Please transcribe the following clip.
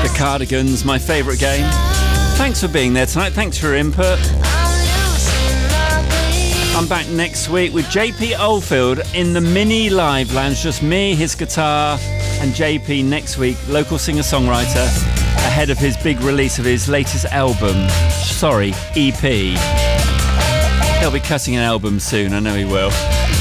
The Cardigans, my favourite game. Thanks for being there tonight. Thanks for your input. I'm back next week with JP Oldfield in the mini live lounge. Just me, his guitar, and JP next week, local singer-songwriter, ahead of his big release of his latest album. EP. He'll be cutting an album soon, I know he will.